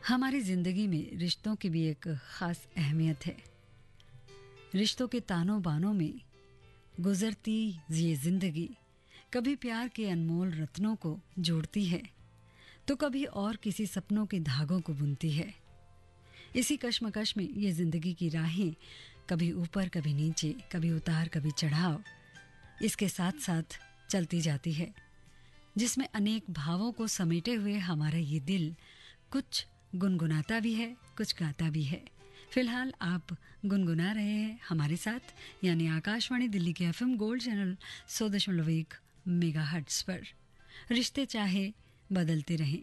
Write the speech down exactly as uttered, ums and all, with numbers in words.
हमारी जिंदगी में रिश्तों की भी एक खास अहमियत है। रिश्तों के तानों बानों में गुजरती ये जिंदगी कभी प्यार के अनमोल रत्नों को जोड़ती है तो कभी और किसी सपनों के धागों को बुनती है। इसी कश्मकश में ये जिंदगी की राहें कभी ऊपर कभी नीचे, कभी उतार कभी चढ़ाव इसके साथ साथ चलती जाती है, जिसमें अनेक भावों को समेटे हुए हमारा ये दिल कुछ गुनगुनाता भी है, कुछ गाता भी है। फिलहाल आप गुनगुना रहे हैं हमारे साथ, यानी आकाशवाणी दिल्ली के एफएम गोल्ड चैनल सौ दशमलव एक मेगा हर्ट्ज पर। रिश्ते चाहे बदलते रहें,